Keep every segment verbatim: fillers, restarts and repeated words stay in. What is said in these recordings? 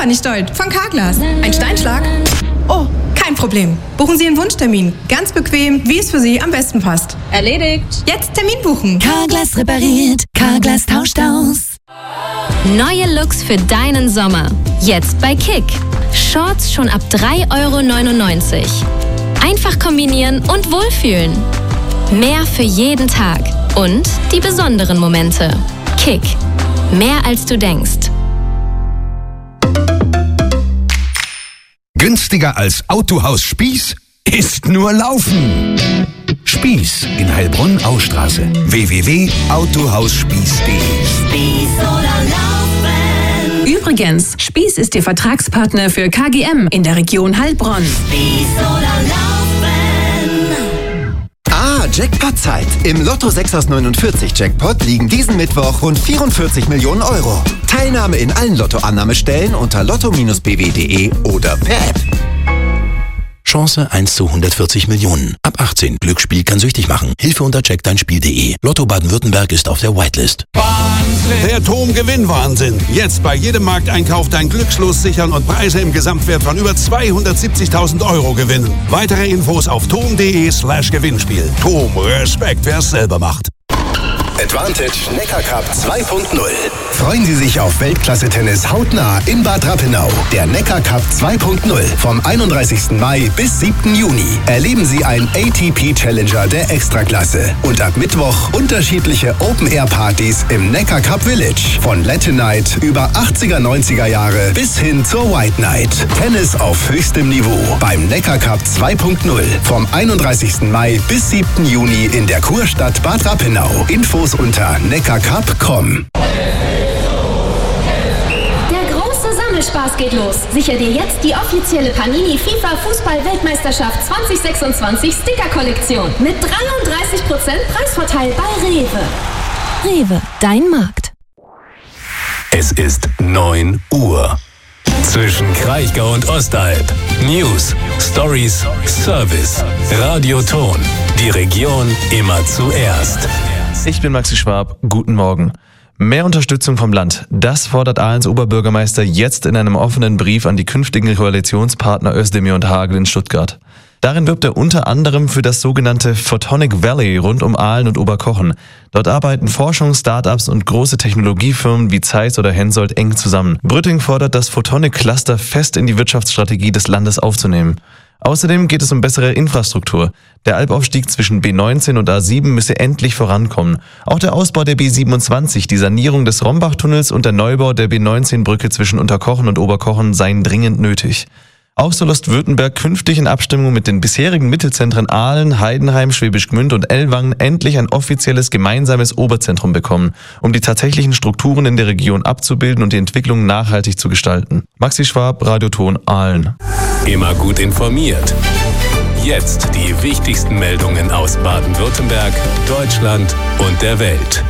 nicht Deutsch. Von Carglass. Ein Steinschlag? Oh, kein Problem. Buchen Sie Ihren Wunschtermin. Ganz bequem, wie es für Sie am besten passt. Erledigt. Jetzt Termin buchen. Carglass repariert. Carglass tauscht aus. Neue Looks für deinen Sommer. Jetzt bei Kick. Shorts schon ab drei Euro neunundneunzig. Einfach kombinieren und wohlfühlen. Mehr für jeden Tag. Und die besonderen Momente. Kick. Mehr als du denkst. Günstiger als Autohaus Spieß ist nur Laufen. Spieß in Heilbronn-Austraße. w w w punkt autohaus spieß punkt d e. Spieß oder Laufen. Übrigens, Spieß ist Ihr Vertragspartner für K G M in der Region Heilbronn. Spieß oder Laufen. Ah, Jackpot-Zeit. Im Lotto sechs aus neunundvierzig Jackpot liegen diesen Mittwoch rund vierundvierzig Millionen Euro. Teilnahme in allen Lottoannahmestellen unter lotto Bindestrich b w punkt d e oder per App. Chance eins zu hundertvierzig Millionen. Ab achtzehn. Glücksspiel kann süchtig machen. Hilfe unter check dein spiel punkt d e. Lotto Baden-Württemberg ist auf der Whitelist. Wahnsinn! Der Tom-Gewinn-Wahnsinn. Jetzt bei jedem Markteinkauf dein Glückslos sichern und Preise im Gesamtwert von über zweihundertsiebzigtausend Euro gewinnen. Weitere Infos auf tom punkt d e slash Gewinnspiel. Tom, Respekt, wer es selber macht. Advantage Neckar Cup zwei Punkt null. Freuen Sie sich auf Weltklasse-Tennis hautnah in Bad Rappenau. Der Neckar Cup zwei Punkt null vom einunddreißigsten Mai bis siebten Juni. Erleben Sie ein A T P Challenger der Extraklasse. Und ab Mittwoch unterschiedliche Open-Air-Partys im Neckar Cup Village. Von Latin Night über achtziger, neunziger Jahre bis hin zur White Night. Tennis auf höchstem Niveau beim Neckar Cup zwei Punkt null vom einunddreißigsten Mai bis siebten Juni in der Kurstadt Bad Rappenau. Infos unter neckarcup punkt com. Der große Sammelspaß geht los. Sicher dir jetzt die offizielle Panini FIFA Fußball-Weltmeisterschaft zwanzig sechsundzwanzig Sticker-Kollektion mit dreiunddreißig Prozent Preisvorteil bei Rewe. Rewe, dein Markt. Es ist neun Uhr. Zwischen Kraichgau und Ostalb. News, Stories, Service, Radioton. Die Region immer zuerst. Ich bin Maxi Schwab, guten Morgen. Mehr Unterstützung vom Land, das fordert Ahlens Oberbürgermeister jetzt in einem offenen Brief an die künftigen Koalitionspartner Özdemir und Hagel in Stuttgart. Darin wirbt er unter anderem für das sogenannte Photonic Valley rund um Ahlen und Oberkochen. Dort arbeiten Forschungs-, Start-ups und große Technologiefirmen wie Zeiss oder Hensoldt eng zusammen. Brütting fordert, das Photonic Cluster fest in die Wirtschaftsstrategie des Landes aufzunehmen. Außerdem geht es um bessere Infrastruktur. Der Albaufstieg zwischen B neunzehn und A sieben müsse endlich vorankommen. Auch der Ausbau der B siebenundzwanzig, die Sanierung des Rombach-Tunnels und der Neubau der B neunzehn Brücke zwischen Unterkochen und Oberkochen seien dringend nötig. Auch soll Ostwürttemberg künftig in Abstimmung mit den bisherigen Mittelzentren Ahlen, Heidenheim, Schwäbisch Gmünd und Ellwangen endlich ein offizielles gemeinsames Oberzentrum bekommen, um die tatsächlichen Strukturen in der Region abzubilden und die Entwicklung nachhaltig zu gestalten. Maxi Schwab, Radioton Ahlen. Immer gut informiert. Jetzt die wichtigsten Meldungen aus Baden-Württemberg, Deutschland und der Welt.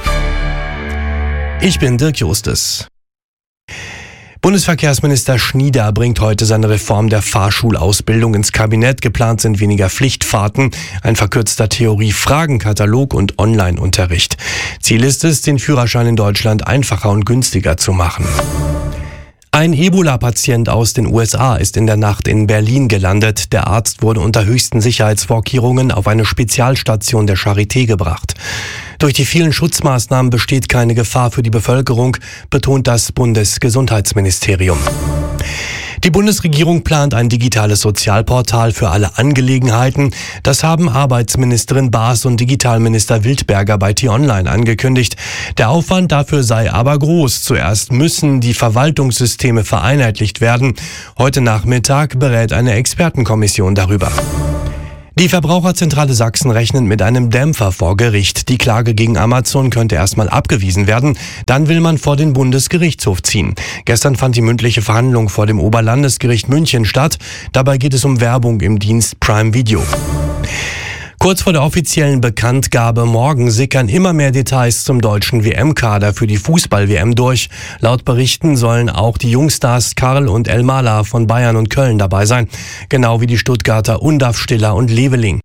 Ich bin Dirk Justus. Bundesverkehrsminister Schnieder bringt heute seine Reform der Fahrschulausbildung ins Kabinett. Geplant sind weniger Pflichtfahrten, ein verkürzter Theorie-Fragenkatalog und Online-Unterricht. Ziel ist es, den Führerschein in Deutschland einfacher und günstiger zu machen. Ein Ebola-Patient aus den U S A ist in der Nacht in Berlin gelandet. Der Arzt wurde unter höchsten Sicherheitsvorkehrungen auf eine Spezialstation der Charité gebracht. Durch die vielen Schutzmaßnahmen besteht keine Gefahr für die Bevölkerung, betont das Bundesgesundheitsministerium. Die Bundesregierung plant ein digitales Sozialportal für alle Angelegenheiten. Das haben Arbeitsministerin Baas und Digitalminister Wildberger bei T-Online angekündigt. Der Aufwand dafür sei aber groß. Zuerst müssen die Verwaltungssysteme vereinheitlicht werden. Heute Nachmittag berät eine Expertenkommission darüber. Die Verbraucherzentrale Sachsen rechnet mit einem Dämpfer vor Gericht. Die Klage gegen Amazon könnte erstmal abgewiesen werden. Dann will man vor den Bundesgerichtshof ziehen. Gestern fand die mündliche Verhandlung vor dem Oberlandesgericht München statt. Dabei geht es um Werbung im Dienst Prime Video. Kurz vor der offiziellen Bekanntgabe morgen sickern immer mehr Details zum deutschen W M-Kader für die Fußball-W M durch. Laut Berichten sollen auch die Jungstars Karl und Elmalah von Bayern und Köln dabei sein. Genau wie die Stuttgarter Undaf, Stiller und Leveling.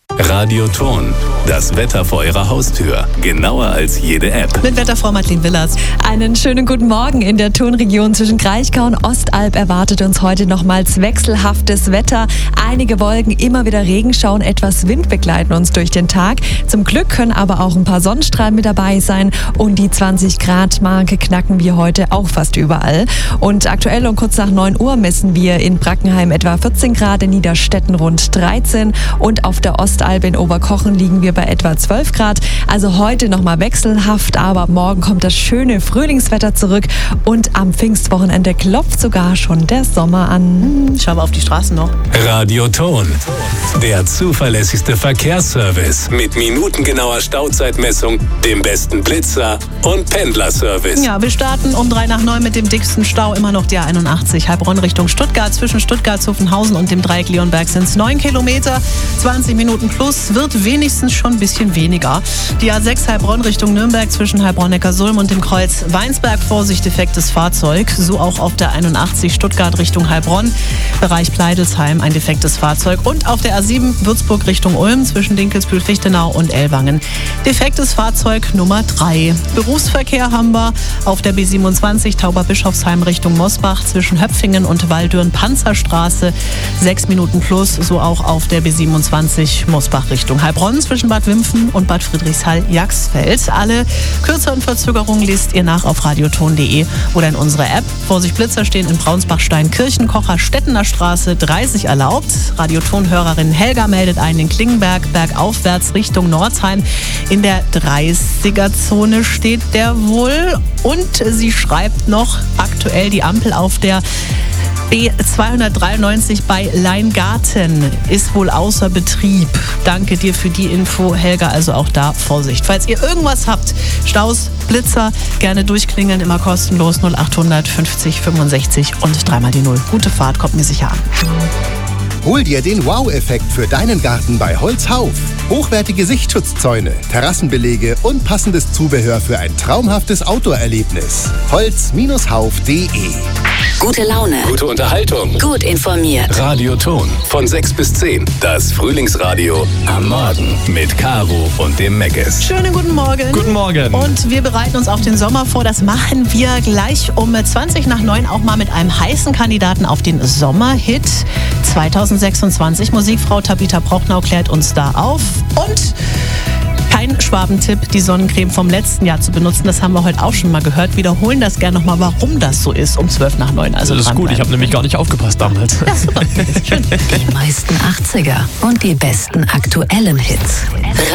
Radioton. Das Wetter vor Ihrer Haustür. Genauer als jede App. Mit Wetterfrau Madeleine Willers. Einen schönen guten Morgen. In der Tonregion zwischen Kraichgau und Ostalb erwartet uns heute nochmals wechselhaftes Wetter. Einige Wolken, immer wieder Regenschauer, etwas Wind begleiten uns durch den Tag. Zum Glück können aber auch ein paar Sonnenstrahlen mit dabei sein. Und die zwanzig Grad Marke knacken wir heute auch fast überall. Und aktuell um kurz nach neun Uhr messen wir in Brackenheim etwa vierzehn Grad, in Niederstetten rund dreizehn und auf der Ostalb in Oberkochen liegen wir bei etwa zwölf Grad. Also heute nochmal wechselhaft, aber morgen kommt das schöne Frühlingswetter zurück und am Pfingstwochenende klopft sogar schon der Sommer an. Hm, schauen wir auf die Straßen noch. Radioton. Der zuverlässigste Verkehrsservice mit minutengenauer Stauzeitmessung, dem besten Blitzer und Pendlerservice. Ja, wir starten um drei nach neun mit dem dicksten Stau, immer noch die A einundachtzig, Heilbronn Richtung Stuttgart. Zwischen Stuttgart-Zuffenhausen und dem Dreieck Leonberg sind es neun Kilometer, zwanzig Minuten plus, wird wenigstens schon ein bisschen weniger. Die A sechs Heilbronn Richtung Nürnberg zwischen Heilbronn-Neckarsulm und dem Kreuz Weinsberg, Vorsicht, defektes Fahrzeug. So auch auf der einundachtzig Stuttgart Richtung Heilbronn, Bereich Pleidelsheim ein defektes Fahrzeug. Und auf der A sieben Würzburg Richtung Ulm zwischen Dinkelsbühl-Fichtenau und Ellwangen. Defektes Fahrzeug Nummer drei. Berufsverkehr haben wir auf der B siebenundzwanzig Tauber-Bischofsheim Richtung Mosbach zwischen Höpfingen und Waldürn-Panzerstraße. Sechs Minuten plus, so auch auf der B siebenundzwanzig Mosbach Richtung Heilbronn zwischen Bad Wimpfen und Bad Friedrichshall-Jagsfeld. Alle kürzeren Verzögerungen liest ihr nach auf radioton punkt de oder in unserer App. Vorsicht, Blitzer stehen in Braunsbach-Stein, Kirchenkocher, Stettener Straße dreißig erlaubt. Radioton-Hörerin Helga meldet ein in Klingenberg, bergaufwärts Richtung Nordsheim. In der dreißiger-Zone steht der wohl. Und sie schreibt noch aktuell die Ampel auf der B zweihundertdreiundneunzig bei Leingarten ist wohl außer Betrieb. Danke dir für die Info, Helga. Also auch da Vorsicht. Falls ihr irgendwas habt, Staus, Blitzer, gerne durchklingeln, immer kostenlos null achthundert fünfzig fünfundsechzig und dreimal die Null. Gute Fahrt, kommt mir sicher an. Hol dir den Wow-Effekt für deinen Garten bei Holzhauf. Hochwertige Sichtschutzzäune, Terrassenbelege und passendes Zubehör für ein traumhaftes Outdoor-Erlebnis. holz Hauf punkt de. Gute Laune. Gute Unterhaltung. Gut informiert. Radioton. Von sechs bis zehn. Das Frühlingsradio am Morgen mit Caro und dem Meckes. Schönen guten Morgen. Guten Morgen. Und wir bereiten uns auf den Sommer vor. Das machen wir gleich um zwanzig nach neun auch mal mit einem heißen Kandidaten auf den Sommerhit zweitausendsechsundzwanzig. Musikfrau Tabitha Prochnow klärt uns da auf. Und kein Schwabentipp, die Sonnencreme vom letzten Jahr zu benutzen. Das haben wir heute auch schon mal gehört. Wiederholen das gerne nochmal, warum das so ist, um zwölf nach neun. Also das ist gut, ich habe nämlich gar nicht aufgepasst damals. Ja, super. Die meisten achtziger und die besten aktuellen Hits.